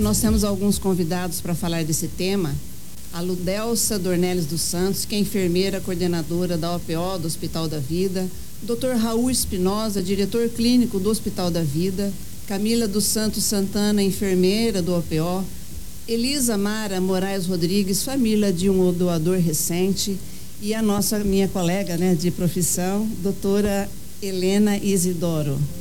nós temos alguns convidados para falar desse tema. A Ludelsa Dornelles dos Santos, que é enfermeira coordenadora da OPO do Hospital da Vida, Dr. Raul Espinosa, diretor clínico do Hospital da Vida, Camila dos Santos Santana, enfermeira do OPO, Elisa Mara Moraes Rodrigues, família de um doador recente, e a minha colega, né, de profissão, doutora Helena Isidoro.